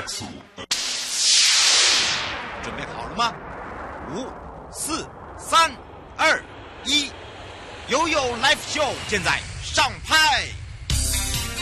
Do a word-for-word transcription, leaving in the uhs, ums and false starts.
起。 准备好了吗？五、四、三、二、一，悠悠 Live Show 现在上拍。